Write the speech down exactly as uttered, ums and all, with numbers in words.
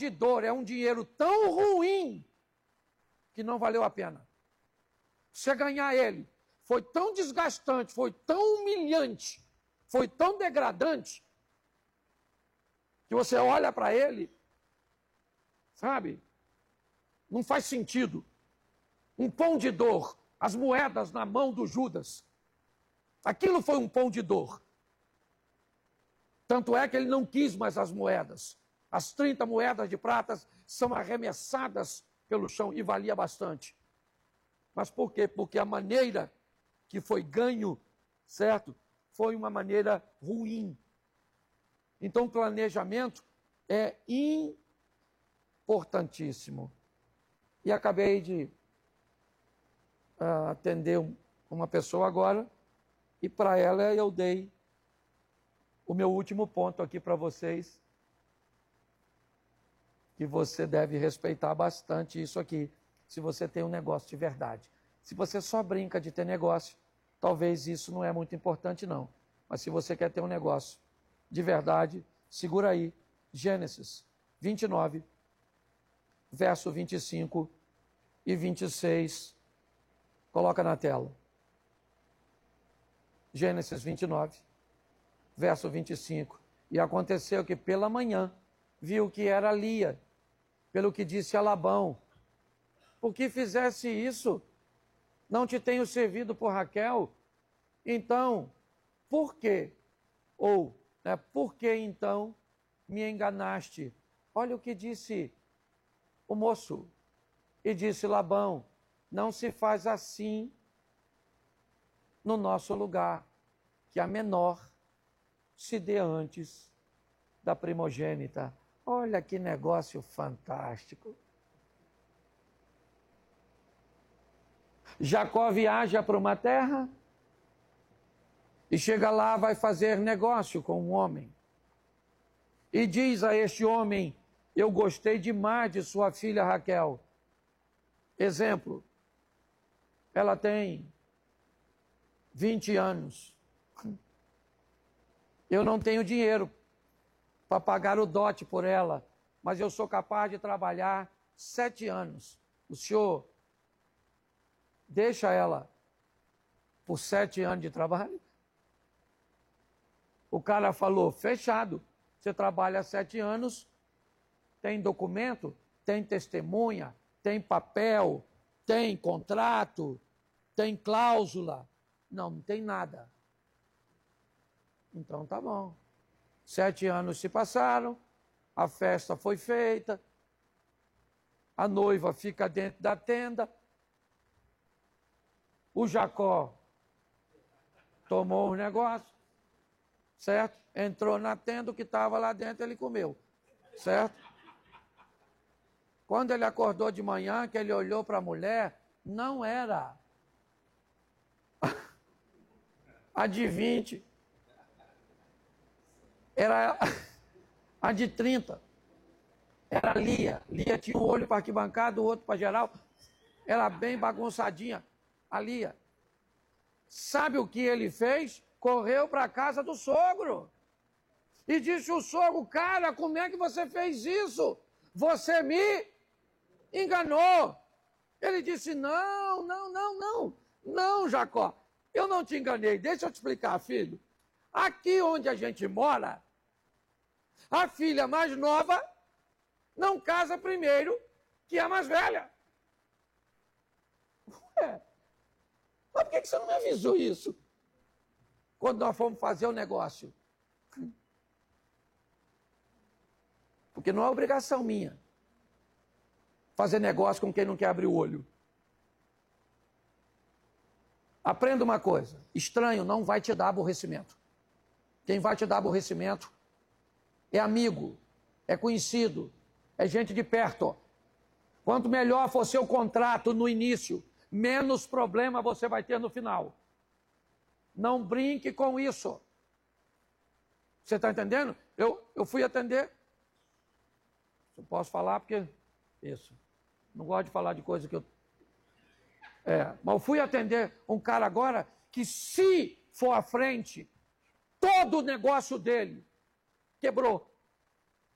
de dor é um dinheiro tão ruim que não valeu a pena. Você ganhar ele foi tão desgastante, foi tão humilhante, foi tão degradante, que você olha para ele, sabe? Não faz sentido. Um pão de dor, as moedas na mão do Judas. Aquilo foi um pão de dor. Tanto é que ele não quis mais as moedas. As trinta moedas de prata são arremessadas pelo chão e valia bastante. Mas por quê? Porque a maneira que foi ganho, certo? Foi uma maneira ruim. Então, o planejamento é importantíssimo. E acabei de uh, atender uma pessoa agora, e para ela eu dei o meu último ponto aqui para vocês, que você deve respeitar bastante isso aqui, se você tem um negócio de verdade. Se você só brinca de ter negócio, talvez isso não é muito importante não. Mas se você quer ter um negócio de verdade, segura aí, Gênesis vinte e nove, verso vinte e cinco e vinte e seis, coloca na tela. Gênesis vinte e nove, verso vinte e cinco. E aconteceu que pela manhã viu que era Lia, pelo que disse a Labão: por que fizesse isso? Não te tenho servido por Raquel? Então, por quê? Ou, né, por que então me enganaste? Olha o que disse o moço. E disse Labão: não se faz assim no nosso lugar, que a menor se dê antes da primogênita. Olha que negócio fantástico. Jacó viaja para uma terra e chega lá, vai fazer negócio com um homem. E diz a este homem: eu gostei demais de sua filha Raquel. Exemplo, ela tem vinte anos. Eu não tenho dinheiro para pagar o dote por ela, mas eu sou capaz de trabalhar sete anos. O senhor deixa ela por sete anos de trabalho? O cara falou: fechado. Você trabalha sete anos, tem documento, tem testemunha, tem papel, tem contrato, tem cláusula. Não, não tem nada. Então tá bom. Sete anos se passaram, a festa foi feita, a noiva fica dentro da tenda, o Jacó tomou os negócios, certo? Entrou na tenda, o que estava lá dentro ele comeu, certo? Quando ele acordou de manhã, que ele olhou para a mulher, não era a de vinte, era a de trinta. Era a Lia. Lia tinha um olho para arquibancada, o outro para geral. Era bem bagunçadinha. A Lia. Sabe o que ele fez? Correu para a casa do sogro. E disse o sogro: cara, como é que você fez isso? Você me enganou. Ele disse: não, não, não, não. Não, Jacó, eu não te enganei. Deixa eu te explicar, filho. Aqui onde a gente mora, a filha mais nova não casa primeiro que a mais velha. Ué, mas por que você não me avisou isso quando nós fomos fazer o negócio? Porque não é obrigação minha fazer negócio com quem não quer abrir o olho. Aprenda uma coisa: estranho não vai te dar aborrecimento. Quem vai te dar aborrecimento é amigo, é conhecido, é gente de perto. Quanto melhor for seu contrato no início, menos problema você vai ter no final. Não brinque com isso. Você está entendendo? Eu, eu fui atender. Eu posso falar porque... Isso. Não gosto de falar de coisa que eu... É, mas eu fui atender um cara agora que, se for à frente, todo o negócio dele quebrou.